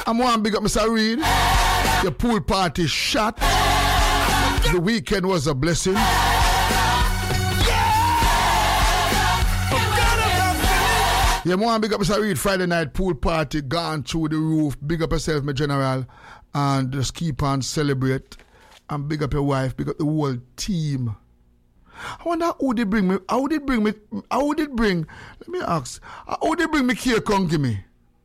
I'm going to big up Mr. Reed. Your pool party shot. The weekend was a blessing. Yeah, more big up Mr. Reed. Friday night pool party gone through the roof. Big up yourself, my general, and just keep on celebrate. And big up your wife. Big up the whole team. I wonder who did bring me. How did bring me? How did bring? Let me ask. How did bring me here? Come give me.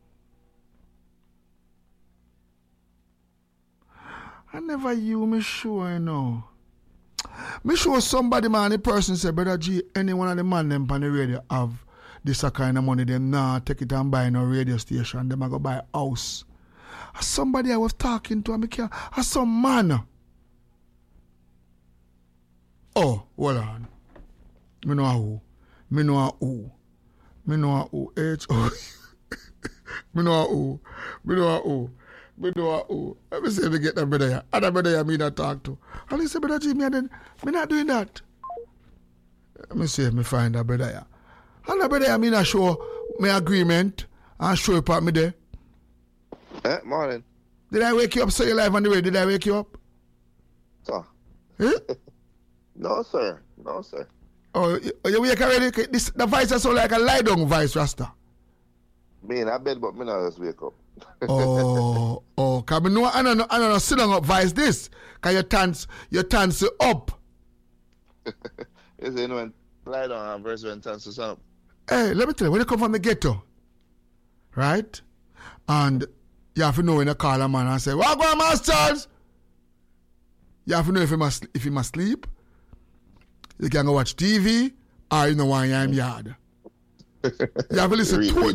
I never you me sure you know. Me sure somebody man. The person said, Brother G, any one of the man them on the radio have this kind of money, them nah take it and buy no radio station. Them I go buy a house. Somebody I was talking to, I some man. Oh, hold on. Me know who. Me know who. Me know who. H-O. Me know who. Me know who. Me know who. Let me see if I get that brother here. Other brother here me not talk to. And he said, Brother G, me not doing that. Let me see if I find that brother here. And the brother, I mean, I show my agreement and show it at me there. Morning. Did I wake you up so you're live on the way? Did I wake you up? Sir. Eh? No, sir. No, sir. Oh, you wake already? The voice is so like a lie down voice, Rasta. Me in a bed, but me not just wake up. Because I know I don't sit down up voice this. Because your turns up. You see, when lie down and verse when turns to up. Hey, let me tell you, when you come from the ghetto, right? And you have to know when you call a man and say, "What going on, masters?" You have to know if he must sleep. You can go watch TV or you know why I'm yard. You have to listen